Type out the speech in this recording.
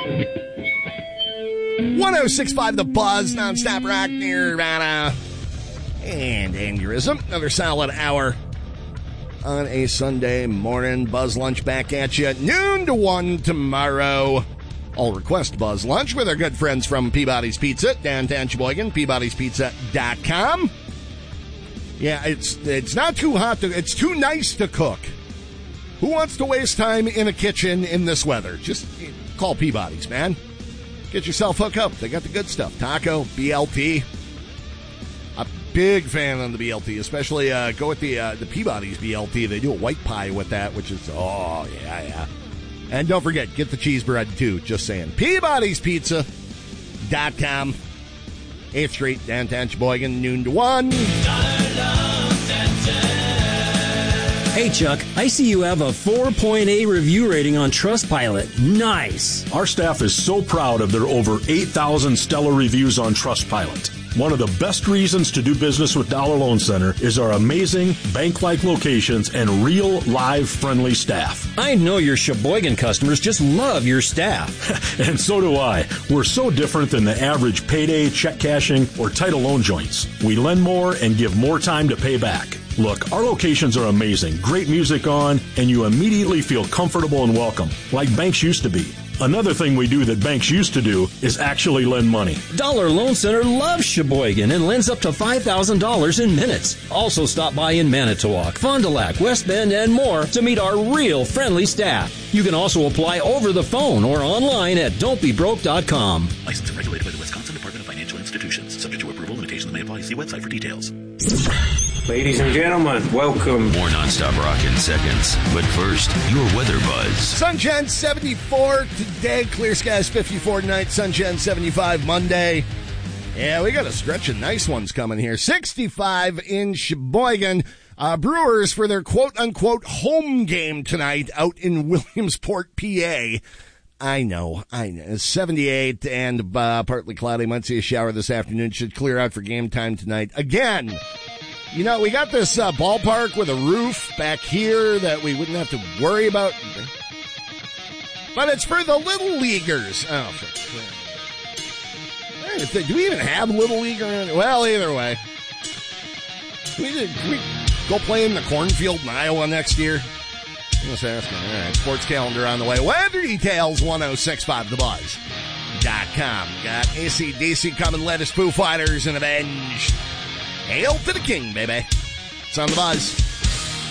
106.5 The Buzz, nonstop rock, Nirvana, and aneurysm. Another solid hour on a Sunday morning. Buzz Lunch back at you, noon to 1 tomorrow. All request Buzz Lunch with our good friends from Peabody's Pizza, downtown Sheboygan, peabodyspizza.com. Yeah, it's not too hot it's too nice to cook. Who wants to waste time in a kitchen in this weather? Just call Peabody's, man. Get yourself hooked up. They got the good stuff. Taco, BLT. A big fan on the BLT, especially go with the Peabody's BLT. They do a white pie with that, which is, oh, yeah. And don't forget, get the cheese bread, too. Just saying. Peabody'sPizza.com. 8th Street, downtown Sheboygan, noon to 1. Hey, Chuck, I see you have a 4.8 review rating on Trustpilot. Nice. Our staff is so proud of their over 8,000 stellar reviews on Trustpilot. One of the best reasons to do business with Dollar Loan Center is our amazing bank-like locations and real, live, friendly staff. I know your Sheboygan customers just love your staff. And so do I. We're so different than the average payday, check cashing, or title loan joints. We lend more and give more time to pay back. Look, our locations are amazing, great music on, and you immediately feel comfortable and welcome, like banks used to be. Another thing we do that banks used to do is actually lend money. Dollar Loan Center loves Sheboygan and lends up to $5,000 in minutes. Also stop by in Manitowoc, Fond du Lac, West Bend, and more to meet our real friendly staff. You can also apply over the phone or online at don'tbebroke.com. Licensed and regulated by the Wisconsin Department of Financial Institutions. Subject to approval, limitations may apply. See website for details. Ladies and gentlemen, welcome. More nonstop rock in seconds. But first, your weather buzz. Sunshine 74 today. Clear skies 54 tonight. Sunshine 75 Monday. Yeah, we got a stretch of nice ones coming here. 65 in Sheboygan. Brewers for their quote-unquote home game tonight out in Williamsport, PA. I know. 78 and partly cloudy. Might see a shower this afternoon. Should clear out for game time tonight. Again, you know, we got this ballpark with a roof back here that we wouldn't have to worry about. But it's for the little leaguers. Oh, do we even have little league around? Well, either way. Can we go play in the cornfield in Iowa next year? I'm just asking. All right, sports calendar on the way. Weather details, 1065thebuzz.com. Got AC/DC coming, let us Foo Fighters and Avenged. Hail to the king, baby. It's on the Buzz.